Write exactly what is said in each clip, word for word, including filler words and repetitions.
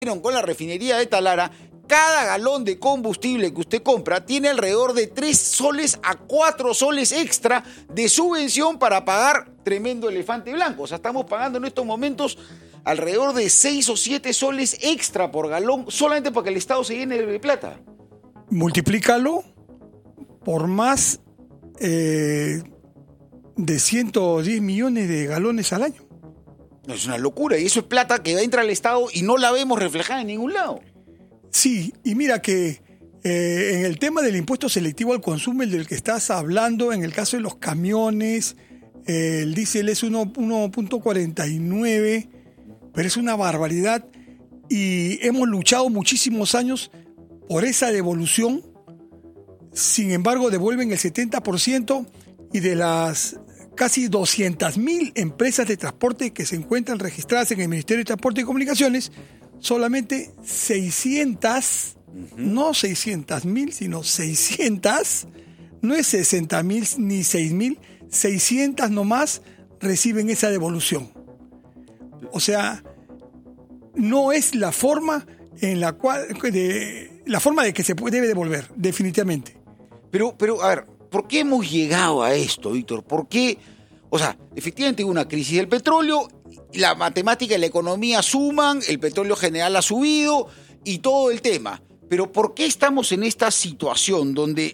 con la refinería de Talara, cada galón de combustible que usted compra tiene alrededor de tres soles a cuatro soles extra de subvención para pagar tremendo elefante blanco. O sea, estamos pagando en estos momentos alrededor de seis o siete soles extra por galón solamente para que el Estado se llene de plata. Multiplícalo por más eh, de ciento diez millones de galones al año. No, es una locura, y eso es plata que entra al Estado y no la vemos reflejada en ningún lado. Sí, y mira que eh, en el tema del impuesto selectivo al consumo, el del que estás hablando, en el caso de los camiones, eh, el diésel es uno punto cuarenta y nueve, pero es una barbaridad, y hemos luchado muchísimos años por esa devolución. Sin embargo, devuelven el setenta por ciento, y de las casi doscientas mil empresas de transporte que se encuentran registradas en el Ministerio de Transporte y Comunicaciones, solamente seiscientas, uh-huh. no seiscientas mil, sino seiscientas, no es sesenta mil ni seis mil, seiscientas nomás reciben esa devolución. O sea, no es la forma en la cual, de, la forma de que se debe devolver, definitivamente. Pero, pero, a ver, ¿por qué hemos llegado a esto, Víctor? ¿Por qué? O sea, efectivamente hubo una crisis del petróleo, la matemática y la economía suman, el petróleo general ha subido y todo el tema. Pero ¿por qué estamos en esta situación donde...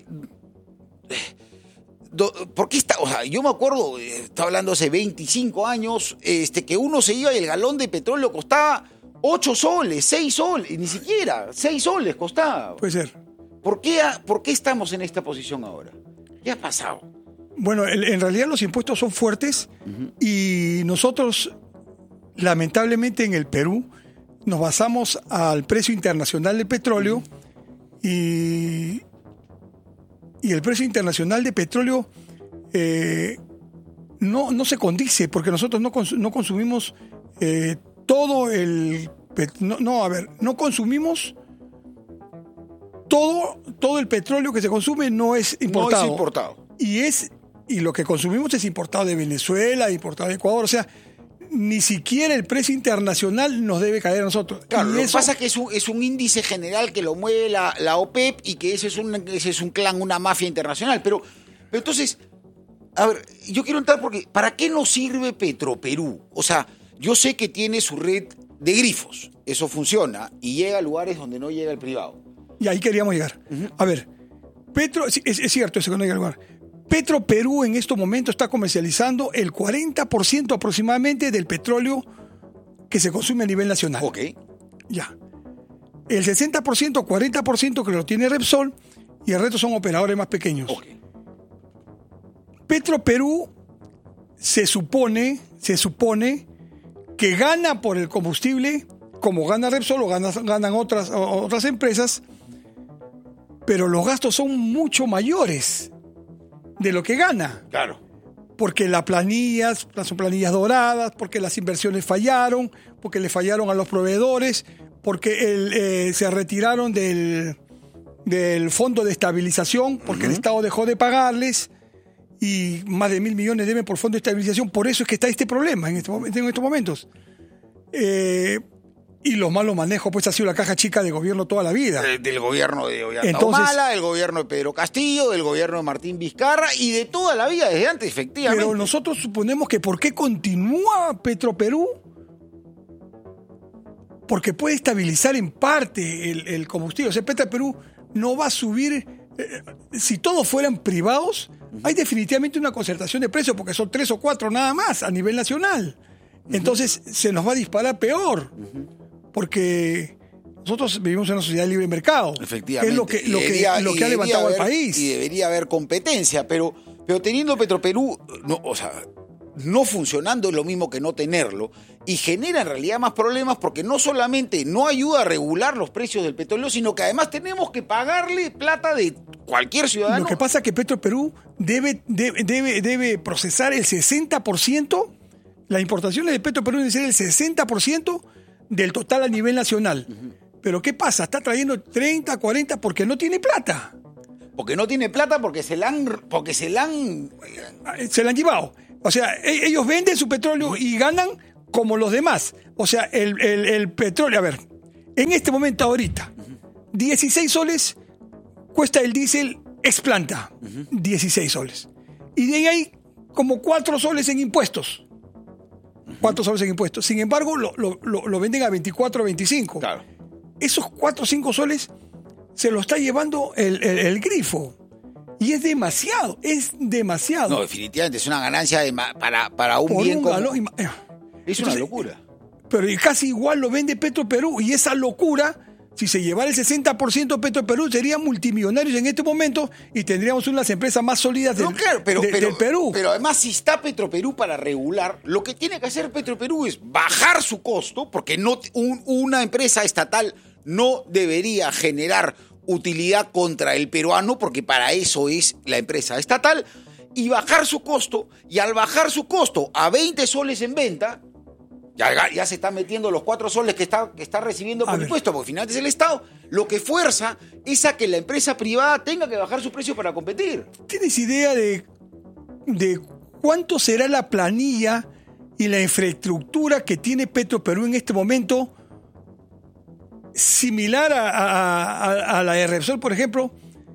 Do, ¿Por qué está? O sea, yo me acuerdo, estaba hablando hace veinticinco años, este, que uno se iba y el galón de petróleo costaba ocho soles, seis soles, y ni siquiera seis soles costaba. Puede ser. ¿Por qué, ¿Por qué estamos en esta posición ahora? ¿Qué ha pasado? Bueno, en realidad los impuestos son fuertes, uh-huh. y nosotros, lamentablemente en el Perú, nos basamos al precio internacional del petróleo, uh-huh. y, y el precio internacional de petróleo eh, no, no se condice, porque nosotros no, cons- no consumimos eh, todo el... No, no, a ver, no consumimos... Todo, todo el petróleo que se consume no es importado. No es importado. Y, es, y lo que consumimos es importado de Venezuela, importado de Ecuador. O sea, ni siquiera el precio internacional nos debe caer a nosotros. Claro, y lo eso, que pasa es que es un, es un índice general que lo mueve la, la OPEP y que ese es, un, ese es un clan, una mafia internacional. Pero, pero entonces, a ver, yo quiero entrar porque, ¿para qué nos sirve Petroperú? O sea, yo sé que tiene su red de grifos. Eso funciona y llega a lugares donde no llega el privado. Y ahí queríamos llegar. Uh-huh. A ver, Petro, es, es cierto eso que no llega al lugar. Petroperú en estos momentos está comercializando el cuarenta por ciento aproximadamente del petróleo que se consume a nivel nacional. Ok. Ya. El sesenta por ciento, cuarenta por ciento que lo tiene Repsol, y el resto son operadores más pequeños. Ok. Petroperú se supone, se supone que gana por el combustible, como gana Repsol o ganan, ganan otras, otras empresas, pero los gastos son mucho mayores de lo que gana. Claro. Porque las planillas, son planillas doradas, porque las inversiones fallaron, porque le fallaron a los proveedores, porque el, eh, se retiraron del, del fondo de estabilización, porque uh-huh. el Estado dejó de pagarles, y más de mil millones deben por fondo de estabilización. Por eso es que está este problema en, este, en estos momentos. Eh... Y los malos manejos, pues ha sido la caja chica del gobierno toda la vida. De, del gobierno de Ollanta, del gobierno de Pedro Castillo, del gobierno de Martín Vizcarra y de toda la vida, desde antes, efectivamente. Pero nosotros suponemos que ¿por qué continúa Petroperú? Porque puede estabilizar en parte el, el combustible. O sea, Petroperú no va a subir... Eh, si todos fueran privados, uh-huh. hay definitivamente una concertación de precios, porque son tres o cuatro nada más a nivel nacional. Uh-huh. Entonces se nos va a disparar peor. Uh-huh. Porque nosotros vivimos en una sociedad de libre mercado. Efectivamente. Es lo que, lo debería, que, lo que ha levantado haber, al país. Y debería haber competencia, pero, pero teniendo Petroperú, no, o sea, no funcionando es lo mismo que no tenerlo, y genera en realidad más problemas porque no solamente no ayuda a regular los precios del petróleo, sino que además tenemos que pagarle plata de cualquier ciudadano. Lo que pasa es que Petroperú debe, debe, debe, debe procesar el sesenta por ciento, las importaciones de Petroperú deben ser el sesenta por ciento del total a nivel nacional. Uh-huh. Pero ¿qué pasa? Está trayendo treinta, cuarenta porque no tiene plata. Porque no tiene plata, porque se la han... Porque se la han... Se la han llevado. O sea, ellos venden su petróleo y ganan como los demás. O sea, el, el, el petróleo... A ver, En este momento, ahorita, uh-huh. dieciséis soles cuesta el diésel ex planta. Uh-huh. dieciséis soles. Y de ahí hay como cuatro soles en impuestos. cuatro soles en impuestos. Sin embargo, lo, lo, lo, lo venden a veinticuatro, veinticinco. Claro. Esos cuatro o cinco soles se lo está llevando el, el, el grifo. Y es demasiado, es demasiado. No, definitivamente, es una ganancia de ma- para, para un Por bien un como... galón. Es Entonces, una locura. Pero casi igual lo vende Petroperú. Y esa locura, si se llevara el sesenta por ciento Petroperú, serían multimillonarios en este momento y tendríamos una de las empresas más sólidas del, no, claro, pero, de, pero, del Perú. Pero además, si está Petroperú para regular, lo que tiene que hacer Petroperú es bajar su costo, porque no un, una empresa estatal no debería generar utilidad contra el peruano, porque para eso es la empresa estatal, y bajar su costo, y al bajar su costo a veinte soles en venta, ya, ya se están metiendo los cuatro soles que está, que está recibiendo por impuesto, porque finalmente es el Estado, lo que fuerza es a que la empresa privada tenga que bajar su precio para competir. ¿Tienes idea de, de cuánto será la planilla y la infraestructura que tiene Petroperú en este momento, similar a, a, a, a la de Repsol, por ejemplo,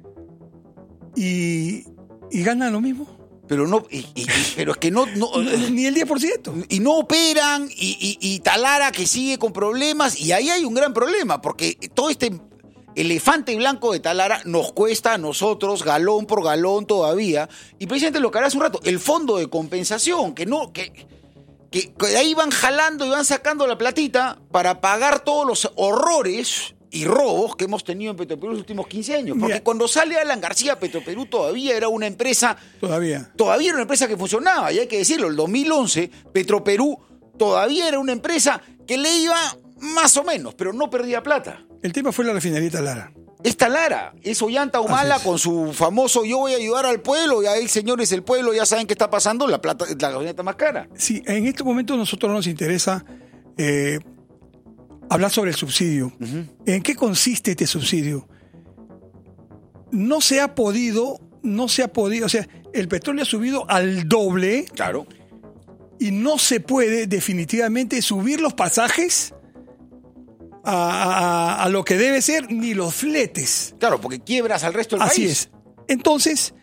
y, y gana lo mismo? Pero no, y, y, pero es que no, no ni el diez por ciento. Y no operan, y, y, y Talara que sigue con problemas, y ahí hay un gran problema, porque todo este elefante blanco de Talara nos cuesta a nosotros galón por galón todavía, y precisamente lo que hará hace un rato, el fondo de compensación, que no, que, que, que ahí van jalando y van sacando la platita para pagar todos los horrores y robos que hemos tenido en Petroperú en los últimos quince años. Porque Mira, cuando sale Alan García, Petroperú todavía era una empresa... Todavía. Todavía era una empresa que funcionaba, y hay que decirlo, el dos mil once, Petroperú todavía era una empresa que le iba más o menos, pero no perdía plata. El tema fue la refinería Talara. Es Talara, es Ollanta Humala con su famoso yo voy a ayudar al pueblo, y ahí señores el pueblo ya saben qué está pasando, la plata, la gasolina está más cara. Sí, en este momento a nosotros nos interesa... Eh, hablar sobre el subsidio. Uh-huh. ¿En qué consiste este subsidio? No se ha podido, no se ha podido, o sea, el petróleo ha subido al doble. Claro. Y no se puede definitivamente subir los pasajes a, a, a lo que debe ser, ni los fletes. Claro, porque quiebras al resto del Así país. Así es. Entonces,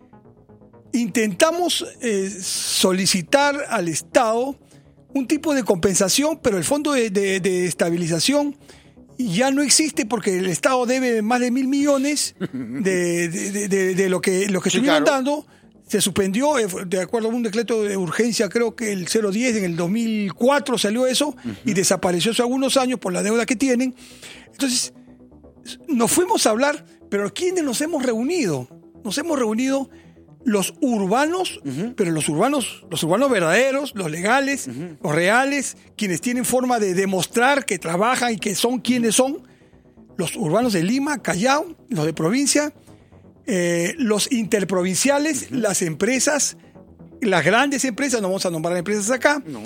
intentamos eh, solicitar al Estado un tipo de compensación, pero el fondo de, de, de estabilización ya no existe porque el Estado debe más de mil millones de, de, de, de lo que, lo que sí, estuvieron claro. dando. Se suspendió, de acuerdo a un decreto de urgencia, creo que el cero diez, en el dos mil cuatro salió eso, uh-huh. y desapareció hace algunos años por la deuda que tienen. Entonces, nos fuimos a hablar, pero ¿quiénes nos hemos reunido? Nos hemos reunido los urbanos, uh-huh. pero los urbanos, los urbanos verdaderos, los legales, uh-huh. los reales, quienes tienen forma de demostrar que trabajan y que son quienes son, los urbanos de Lima, Callao, los de provincia, eh, los interprovinciales, uh-huh. las empresas, las grandes empresas, no vamos a nombrar empresas acá, no.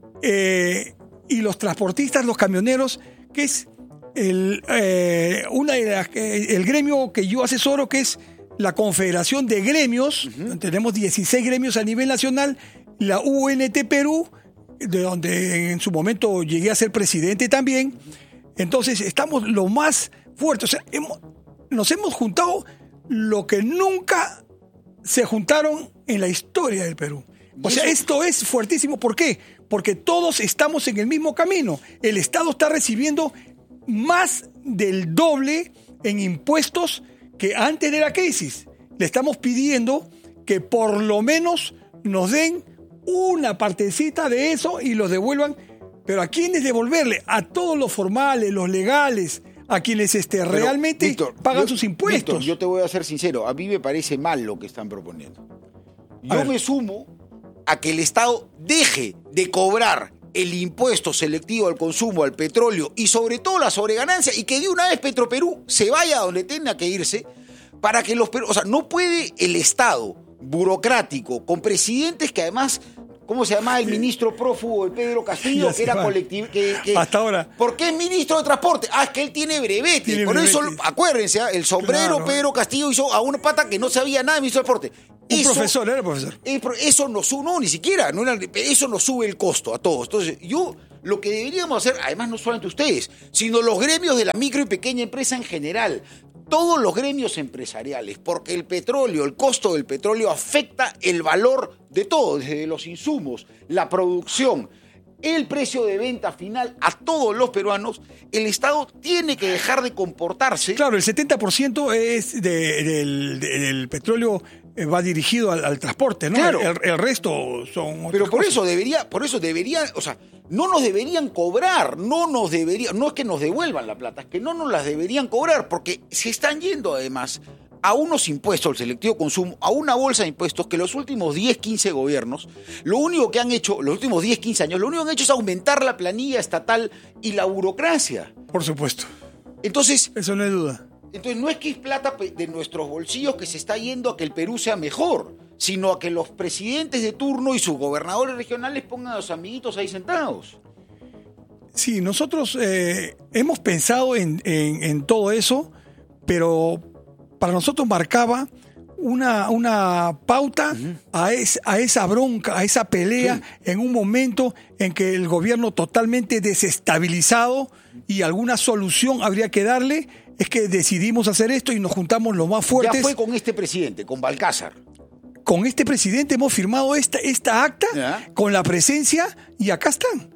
eh, y los transportistas, los camioneros, que es el, eh, una de las, eh, el gremio que yo asesoro, que es la Confederación de Gremios. Uh-huh. Tenemos dieciséis gremios a nivel nacional, la U N T Perú, de donde en su momento llegué a ser presidente también. Entonces estamos lo más fuertes, o sea, hemos, nos hemos juntado lo que nunca se juntaron en la historia del Perú. O sea, esto es fuertísimo. ¿Por qué? Porque todos estamos en el mismo camino. El Estado está recibiendo más del doble en impuestos que antes de la crisis. Le estamos pidiendo que por lo menos nos den una partecita de eso y los devuelvan. Pero ¿a quiénes devolverle? A todos los formales, los legales, a quienes este, Pero, realmente Víctor, pagan yo, sus impuestos. Víctor, yo te voy a ser sincero, a mí me parece mal lo que están proponiendo. Yo me sumo a que el Estado deje de cobrar el impuesto selectivo al consumo, al petróleo y sobre todo la sobreganancia, y que de una vez Petroperú se vaya a donde tenga que irse para que los... O sea, no puede el Estado burocrático, con presidentes que además ¿Cómo se llamaba el ministro prófugo de Pedro Castillo? Que era colectivo. Que, que, Hasta ahora. ¿Por qué es ministro de Transporte? Ah, es que él tiene brevete. Tiene Por brevete. eso, acuérdense, ¿eh? El sombrero Claro. Pedro Castillo hizo a una pata que no sabía nada de ministro de Transporte. Un Eso, profesor, era profesor. Eso nos sube, no, ni siquiera, no era, eso nos sube el costo a todos. Entonces, yo lo que deberíamos hacer, además no solamente ustedes, sino los gremios de la micro y pequeña empresa en general, todos los gremios empresariales, porque el petróleo, el costo del petróleo afecta el valor de todo, desde los insumos, la producción, el precio de venta final a todos los peruanos. El Estado tiene que dejar de comportarse. Claro, el setenta por ciento es de, del, de, del petróleo eh, va dirigido al, al transporte, ¿no? Claro. El, el resto son otras Pero por cosas. eso debería, por eso deberían, o sea, no nos deberían cobrar, no nos deberían, no es que nos devuelvan la plata, es que no nos las deberían cobrar, porque se están yendo además a unos impuestos, el selectivo consumo, a una bolsa de impuestos que los últimos diez, quince gobiernos, lo único que han hecho, los últimos diez, quince años, lo único que han hecho es aumentar la planilla estatal y la burocracia. Por supuesto. Entonces, Eso no hay duda. entonces no es que es plata de nuestros bolsillos que se está yendo a que el Perú sea mejor, sino a que los presidentes de turno y sus gobernadores regionales pongan a los amiguitos ahí sentados. Sí, nosotros eh, hemos pensado en, en, en todo eso, pero para nosotros marcaba una, una pauta uh-huh. a, es, a esa bronca, a esa pelea, sí. en un momento en que el gobierno totalmente desestabilizado y alguna solución habría que darle, es que decidimos hacer esto y nos juntamos los más fuertes. Ya fue con este presidente, con Balcázar. Con este presidente hemos firmado esta, esta acta ¿Ya? con la presencia y acá están.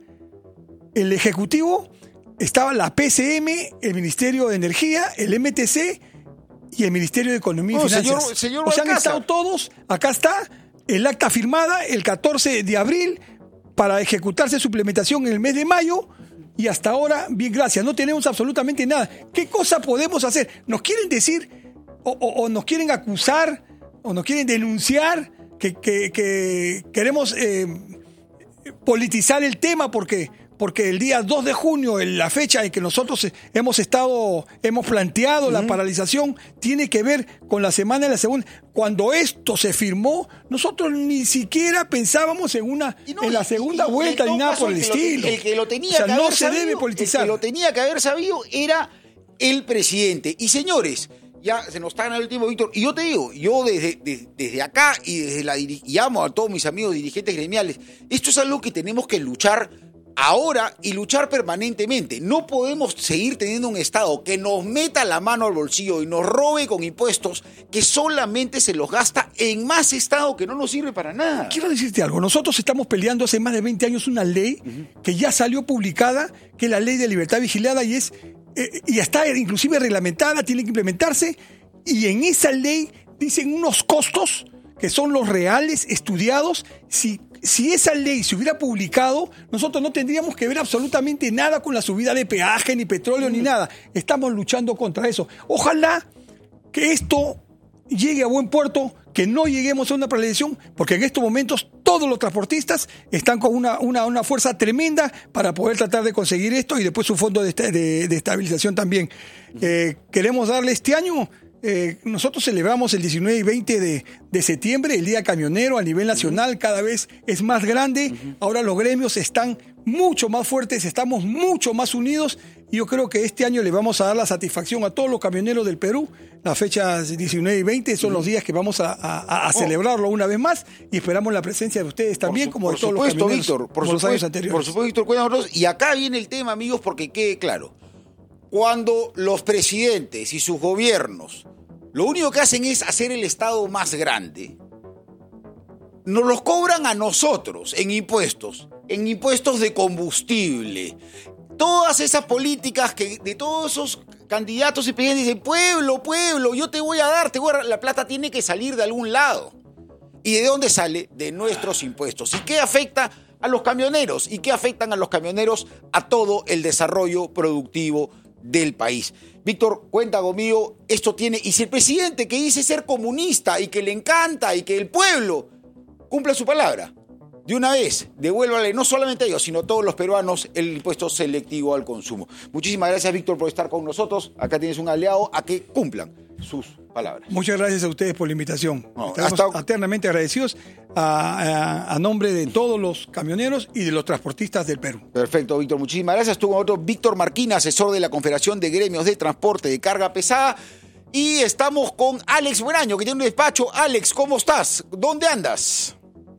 El Ejecutivo, estaba la P C M, el Ministerio de Energía, el M T C y el Ministerio de Economía y no, Finanzas. Señor, señor o sea, han estado todos, acá está, el acta firmada el catorce de abril para ejecutarse su implementación en el mes de mayo y hasta ahora, bien, gracias, no tenemos absolutamente nada. ¿Qué cosa podemos hacer? ¿Nos quieren decir o, o, o nos quieren acusar o nos quieren denunciar que, que, que queremos eh, politizar el tema porque... porque el día dos de junio, la fecha en que nosotros hemos estado, hemos planteado uh-huh. la paralización, tiene que ver con la semana de la segunda. Cuando esto se firmó, nosotros ni siquiera pensábamos en una no, en la segunda y, vuelta y, ni nada por el, el estilo. Lo, el que lo tenía o sea, que no haber se sabido, debe politizar. El que lo tenía que haber sabido era el presidente. Y señores, ya se nos está en el último, Víctor, y yo te digo, yo desde, desde, desde acá y desde la y llamo a todos mis amigos dirigentes gremiales, esto es algo que tenemos que luchar ahora y luchar permanentemente. No podemos seguir teniendo un Estado que nos meta la mano al bolsillo y nos robe con impuestos que solamente se los gasta en más Estado que no nos sirve para nada. Quiero decirte algo. Nosotros estamos peleando hace más de veinte años una ley uh-huh. que ya salió publicada, que es la Ley de Libertad Vigilada y es eh, y está inclusive reglamentada, tiene que implementarse. Y en esa ley dicen unos costos que son los reales, estudiados. Si Si esa ley se hubiera publicado, nosotros no tendríamos que ver absolutamente nada con la subida de peaje, ni petróleo, mm. ni nada. Estamos luchando contra eso. Ojalá que esto llegue a buen puerto, que no lleguemos a una paralización, porque en estos momentos todos los transportistas están con una, una, una fuerza tremenda para poder tratar de conseguir esto y después un fondo de, de, de estabilización también. Mm. Eh, queremos darle este año... Eh, nosotros celebramos el diecinueve y veinte de, de septiembre, el Día Camionero a nivel nacional, uh-huh. cada vez es más grande, uh-huh. ahora los gremios están mucho más fuertes, estamos mucho más unidos y yo creo que este año le vamos a dar la satisfacción a todos los camioneros del Perú. Las fechas diecinueve y veinte son uh-huh. los días que vamos a, a, a celebrarlo una vez más y esperamos la presencia de ustedes también, su, como de todos supuesto, los camioneros Víctor, por como supuesto, los años anteriores. Por supuesto, Víctor, cuídanos. Y acá viene el tema, amigos, porque quede claro, cuando los presidentes y sus gobiernos lo único que hacen es hacer el Estado más grande, nos los cobran a nosotros en impuestos, en impuestos de combustible. Todas esas políticas que de todos esos candidatos y presidentes dicen, pueblo, pueblo, yo te voy a dar, te voy a dar. La plata tiene que salir de algún lado. ¿Y de dónde sale? De nuestros impuestos. ¿Y qué afecta a los camioneros? ¿Y qué afectan a los camioneros? A todo el desarrollo productivo del país. Víctor, cuenta conmigo, esto tiene... Y si el presidente que dice ser comunista y que le encanta y que el pueblo cumpla su palabra, de una vez, devuélvale no solamente a ellos, sino a todos los peruanos el impuesto selectivo al consumo. Muchísimas gracias, Víctor, por estar con nosotros. Acá tienes un aliado a que cumplan sus palabras. Muchas gracias a ustedes por la invitación. No, Estamos hasta... eternamente agradecidos. a, a, a nombre de todos los camioneros y de los transportistas del Perú. Perfecto, Víctor, muchísimas gracias. Estuvo otro Víctor Marquina, asesor de la Confederación de Gremios de Transporte de Carga Pesada. Y estamos con Alex Buenaño, que tiene un despacho. Alex, ¿cómo estás? ¿Dónde andas?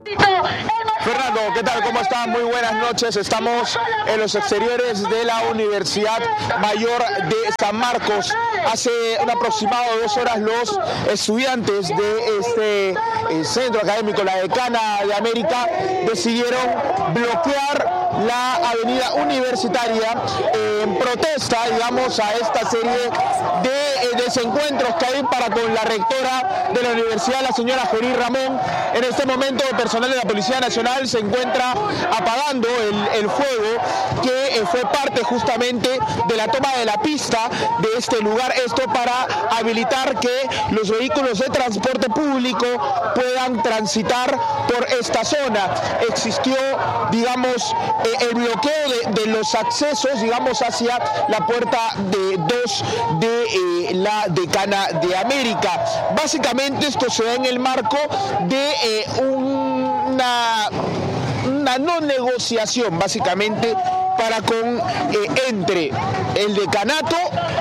Fernando, ¿qué tal? ¿Cómo están? Muy buenas noches. Estamos en los exteriores de la Universidad Mayor de San Marcos. Hace un aproximado de dos horas los estudiantes de este eh, centro académico, la Decana de América, decidieron bloquear la avenida universitaria eh, en protesta, digamos, a esta serie de eh, desencuentros que hay para con la rectora de la universidad, la señora Jory Ramón. En este momento el personal de la Policía Nacional se encuentra apagando el, el fuego que eh, fue parte justamente de la toma de la pista de este lugar, esto para habilitar que los vehículos de transporte público puedan transitar por esta zona. Existió, digamos, eh, el bloqueo de, de los accesos, digamos, hacia la puerta de dos de eh, la Decana de América. Básicamente esto se da en el marco de eh, una, una no negociación, básicamente, para con eh, entre el decanato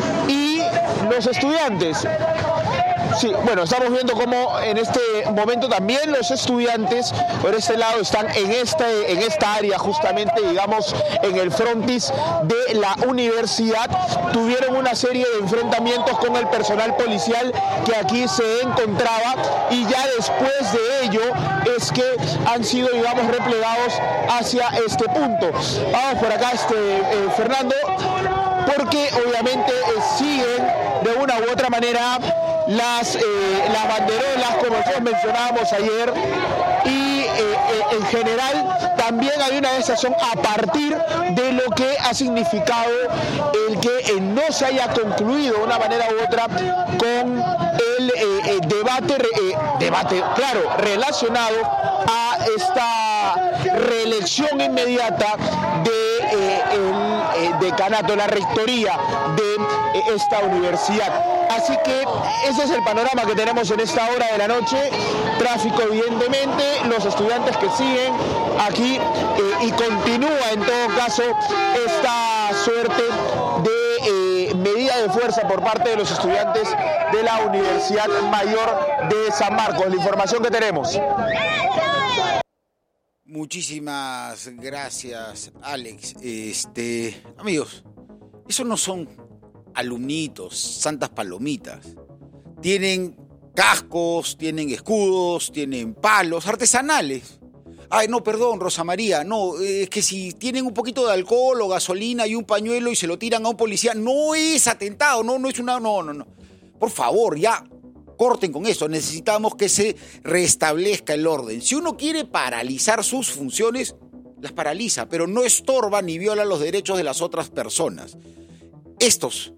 y los estudiantes. Sí, bueno, estamos viendo cómo en este momento también los estudiantes por este lado están en, este, en esta área, justamente, digamos, en el frontis de la universidad. Tuvieron una serie de enfrentamientos con el personal policial que aquí se encontraba y ya después de ello es que han sido, digamos, replegados hacia este punto. Vamos por acá, este eh, Fernando, porque obviamente eh, siguen de una u otra manera las, eh, las banderolas, como nosotros mencionábamos ayer, y eh, eh, en general también hay una sensación a partir de lo que ha significado el que eh, no se haya concluido de una manera u otra con el eh, eh, debate, eh, debate, claro, relacionado a esta reelección inmediata de eh, el eh, decanato, la rectoría de eh, esta universidad. Así que ese es el panorama que tenemos en esta hora de la noche. Tráfico, evidentemente, los estudiantes que siguen aquí eh, y continúa en todo caso esta suerte de eh, medida de fuerza por parte de los estudiantes de la Universidad Mayor de San Marcos. La información que tenemos. Muchísimas gracias, Alex. Este, amigos, esos no son alumnitos, santas palomitas. Tienen cascos, tienen escudos, tienen palos artesanales. Ay, no, perdón, Rosa María, no, es que si tienen un poquito de alcohol o gasolina y un pañuelo y se lo tiran a un policía, no es atentado, no, no es una, no, no, no. Por favor, ya, corten con eso. Necesitamos que se restablezca el orden. Si uno quiere paralizar sus funciones, las paraliza, pero no estorba ni viola los derechos de las otras personas. Estos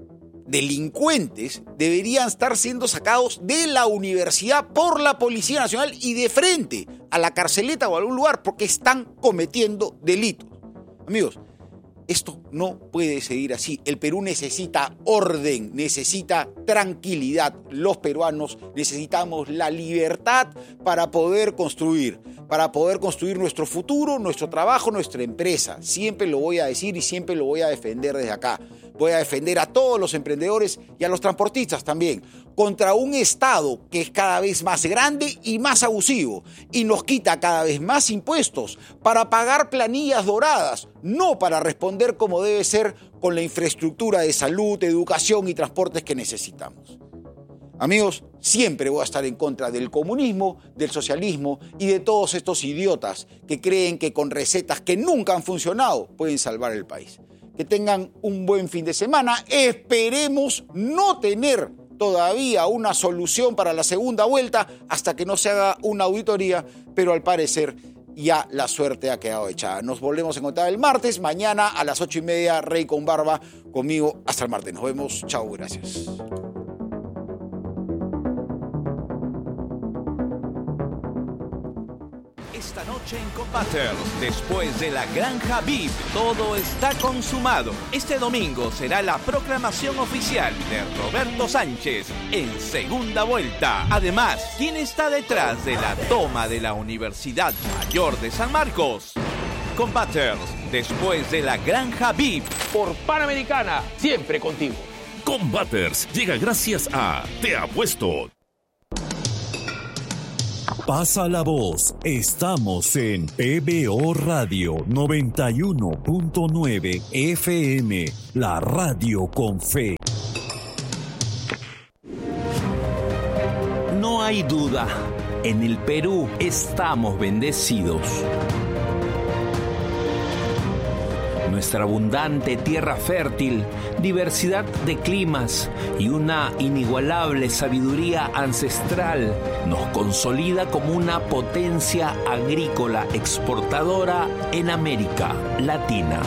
delincuentes deberían estar siendo sacados de la universidad por la Policía Nacional y de frente a la carceleta o a algún lugar porque están cometiendo delitos. Amigos, esto no puede seguir así. El Perú necesita orden, necesita tranquilidad. Los peruanos necesitamos la libertad para poder construir, para poder construir nuestro futuro, nuestro trabajo, nuestra empresa. Siempre lo voy a decir y siempre lo voy a defender desde acá. Voy a defender a todos los emprendedores y a los transportistas también contra un Estado que es cada vez más grande y más abusivo y nos quita cada vez más impuestos para pagar planillas doradas, no para responder como debe ser con la infraestructura de salud, educación y transportes que necesitamos. Amigos, siempre voy a estar en contra del comunismo, del socialismo y de todos estos idiotas que creen que con recetas que nunca han funcionado pueden salvar el país. Que tengan un buen fin de semana. Esperemos no tener todavía una solución para la segunda vuelta hasta que no se haga una auditoría, pero al parecer ya la suerte ha quedado echada. Nos volvemos a encontrar el martes, mañana a las ocho y media, Rey con Barba, conmigo hasta el martes. Nos vemos, chao, gracias. Esta noche noche en Combaters, después de la Granja V I P, todo está consumado. Este domingo será la proclamación oficial de Roberto Sánchez en segunda vuelta. Además, ¿quién está detrás de la toma de la Universidad Mayor de San Marcos? Combaters, después de la Granja V I P. Por Panamericana, siempre contigo. Combaters llega gracias a Te Apuesto. Pasa la voz, estamos en P B O Radio noventa y uno punto nueve F M, la radio con fe. No hay duda, en el Perú estamos bendecidos. Nuestra abundante tierra fértil, diversidad de climas y una inigualable sabiduría ancestral nos consolida como una potencia agrícola exportadora en América Latina.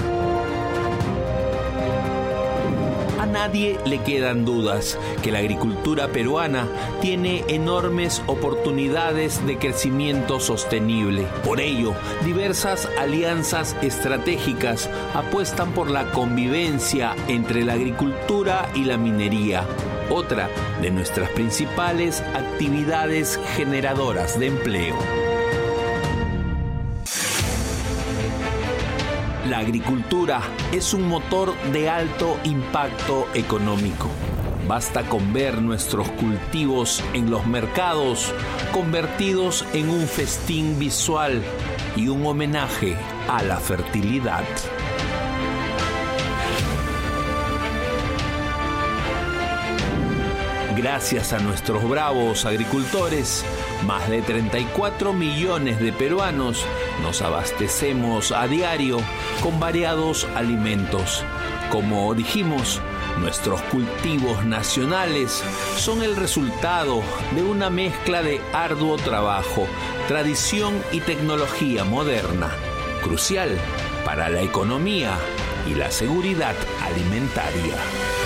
A nadie le quedan dudas que la agricultura peruana tiene enormes oportunidades de crecimiento sostenible. Por ello, diversas alianzas estratégicas apuestan por la convivencia entre la agricultura y la minería, otra de nuestras principales actividades generadoras de empleo. La agricultura es un motor de alto impacto económico. Basta con ver nuestros cultivos en los mercados convertidos en un festín visual y un homenaje a la fertilidad. Gracias a nuestros bravos agricultores, más de treinta y cuatro millones de peruanos nos abastecemos a diario con variados alimentos. Como dijimos, nuestros cultivos nacionales son el resultado de una mezcla de arduo trabajo, tradición y tecnología moderna, crucial para la economía y la seguridad alimentaria.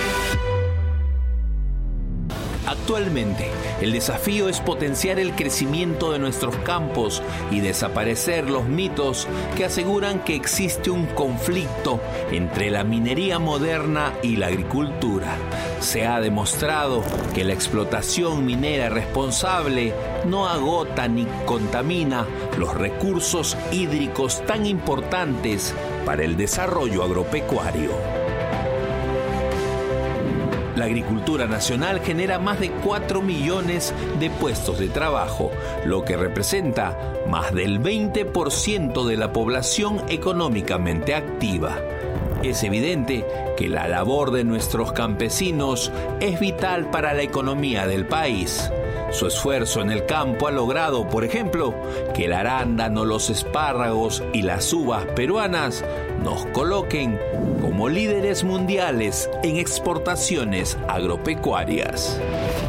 Actualmente, el desafío es potenciar el crecimiento de nuestros campos y desaparecer los mitos que aseguran que existe un conflicto entre la minería moderna y la agricultura. Se ha demostrado que la explotación minera responsable no agota ni contamina los recursos hídricos tan importantes para el desarrollo agropecuario. La agricultura nacional genera más de cuatro millones de puestos de trabajo, lo que representa más del veinte por ciento de la población económicamente activa. Es evidente que la labor de nuestros campesinos es vital para la economía del país. Su esfuerzo en el campo ha logrado, por ejemplo, que el arándano, los espárragos y las uvas peruanas nos coloquen como líderes mundiales en exportaciones agropecuarias.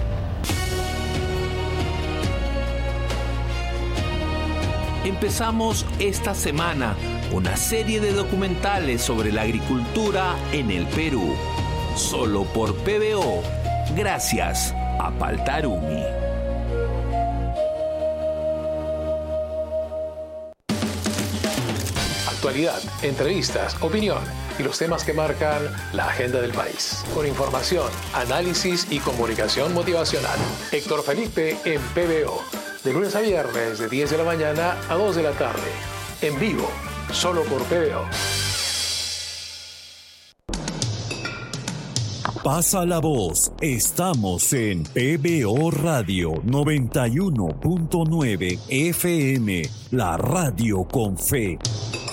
Empezamos esta semana una serie de documentales sobre la agricultura en el Perú, solo por P B O, gracias a Paltarumi. Actualidad, entrevistas, opinión y los temas que marcan la agenda del país. Con información, análisis y comunicación motivacional. Héctor Felipe en P B O. De lunes a viernes de diez de la mañana a dos de la tarde. En vivo, solo por P B O. Pasa la voz, estamos en P B O Radio noventa y uno punto nueve F M, la radio con fe.